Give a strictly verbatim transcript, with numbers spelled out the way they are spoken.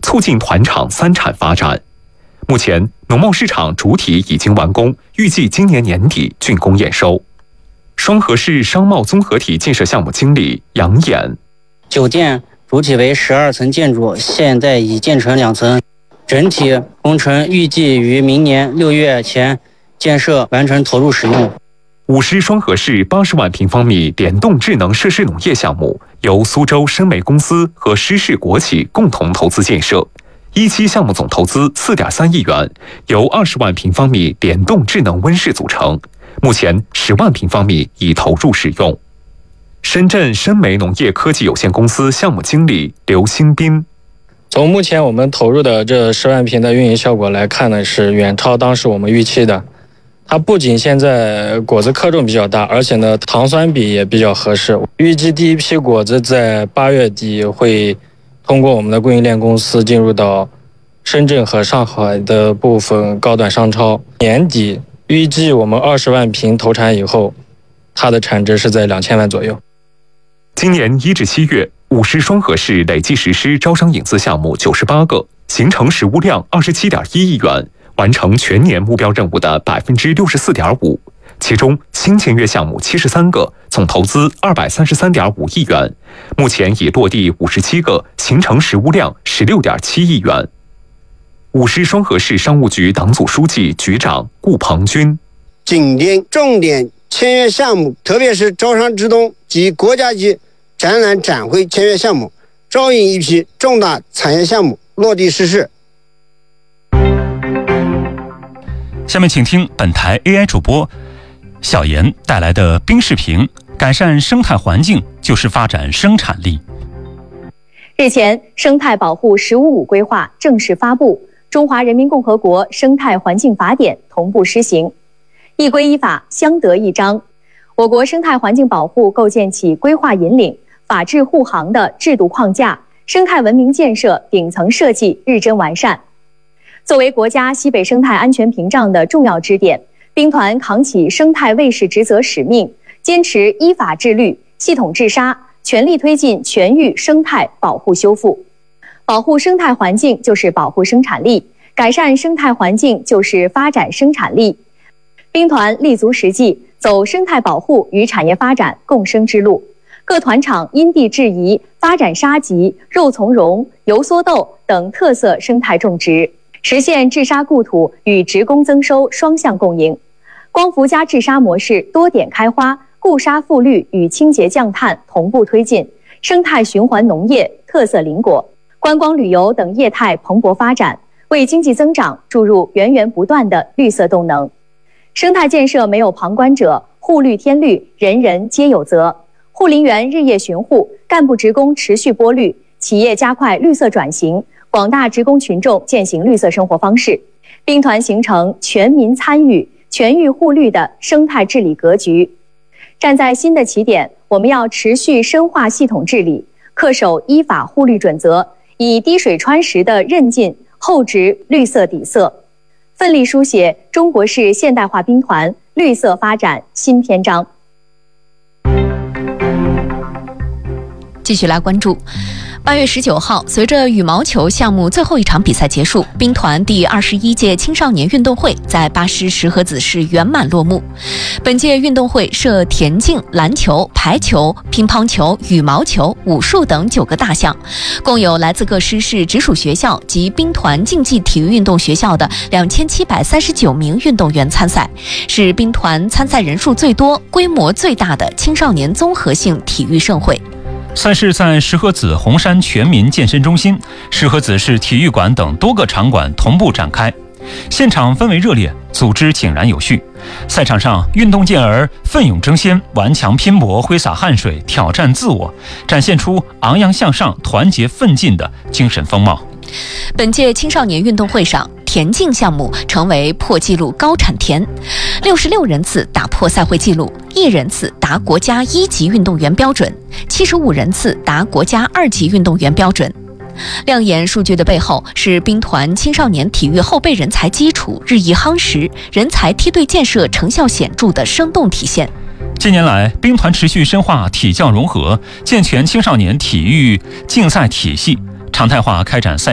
促进团场三产发展。目前，农贸市场主体已经完工，预计今年年底竣工验收。双河市商贸综合体建设项目经理杨衍： 酒店主体为十二层建筑，现在已建成两层，整体工程预计于明年六月前建设完成投入使用。 五狮双河市八十万平方米联动智能设施农业项目由苏州深煤公司和狮市国企共同投资建设，一期项目总投资四点三亿元，由二十万平方米联动智能温室组成，目前十万平方米已投入使用。深圳深煤农业科技有限公司项目经理刘新斌： 从目前我们投入的这十万平的运营效果来看呢，是远超当时我们预期的。它不仅现在果子克重比较大，而且呢糖酸比也比较合适。预计第一批果子在八月底会通过我们的供应链公司进入到深圳和上海的部分高端商超。年底预计我们二十万平投产以后，它的产值是在两千万左右。 今年一至七月，五狮双河市累计实施招商引资项目九十八个，形成实物量二十七点一亿元。完成全年目标任务的百分之六十四点五，其中新签约项目七十三个，总投资二百三十三点五亿元，目前已落地五十七个，形成实物量十六点七亿元。五狮双河市商务局党组书记、局长顾鹏军： 紧盯重点签约项目，特别是招商之冬及国家级展览展会签约项目，招引一批重大产业项目落地实施。 下面请听本台 A I 主播小严带来的冰视频：改善生态环境就是发展生产力。 日前，生态保护“十五五”规划正式发布，中华人民共和国生态环境法典同步施行，一规一法相得益彰。我国生态环境保护构建起规划引领、法治护航的制度框架，生态文明建设顶层设计日臻完善。作为国家西北生态安全屏障的重要支点，兵团扛起生态卫士职责使命，坚持依法治绿、系统治沙，全力推进全域生态保护修复。保护生态环境就是保护生产力，改善生态环境就是发展生产力。兵团立足实际，走生态保护与产业发展共生之路。各团场因地制宜，发展沙棘、肉苁蓉、油蓑豆等特色生态种植，实现治沙固土与职工增收双向共赢。光伏加治沙模式多点开花，固沙复绿与清洁降碳同步推进，生态循环农业特色林果、观光旅游等业态蓬勃发展，为经济增长注入源源不断的绿色动能。生态建设没有旁观者，护绿添绿，人人皆有责。护林员日夜巡护，干部职工持续播绿，企业加快绿色转型，广大职工群众践行绿色生活方式，兵团形成全民参与、全域护绿的生态治理格局。站在新的起点，我们要持续深化系统治理，恪守依法护绿准则，以滴水穿石的韧劲厚植绿色底色，奋力书写中国式现代化兵团绿色发展新篇章。 继续来关注。八月十九号，随着羽毛球项目最后一场比赛结束，兵团第二十一届青少年运动会在巴师石河子市圆满落幕。本届运动会设田径、篮球、排球、乒乓球、羽毛球、武术等九个大项，共有来自各师市直属学校及兵团竞技体育运动学校的两千七百三十九名运动员参赛，是兵团参赛人数最多、规模最大的青少年综合性体育盛会。 赛事在石河子红山全民健身中心、石河子市体育馆等多个场馆同步展开，现场氛围热烈，组织井然有序。赛场上，运动健儿奋勇争先，顽强拼搏，挥洒汗水，挑战自我，展现出昂扬向上、团结奋进的精神风貌。 本届青少年运动会上，田径项目成为破纪录高产田，六十六人次打破赛会纪录，一人次达国家一级运动员标准，七十五人次达国家二级运动员标准。亮眼数据的背后，是兵团青少年体育后备人才基础日益夯实，人才梯队建设成效显著的生动体现。 近年来，兵团持续深化体教融合，健全青少年体育竞赛体系，常态化开展赛